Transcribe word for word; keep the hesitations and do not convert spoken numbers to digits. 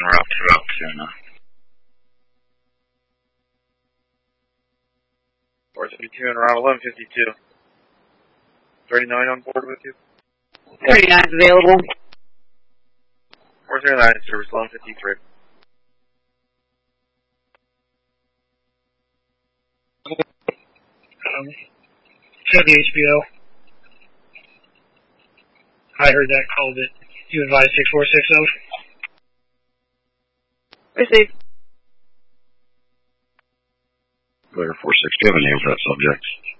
route to Altoona. four seventy-two and route eleven fifty-two. thirty-nine on board with you. thirty-nine is available. four zero nine, service eleven fifty-three. Um, Chevy H B O. I heard that called it. You advise six four six zero. Received. Clear four six, do you have a name for that subject?